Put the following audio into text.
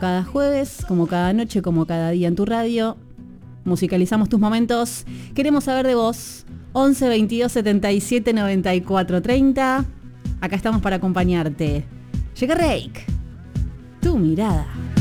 cada jueves, como cada noche, como cada día en tu radio. Musicalizamos tus momentos. Queremos saber de vos. 11 22 77 94 30. Acá estamos para acompañarte. Llega Reik. Tu mirada.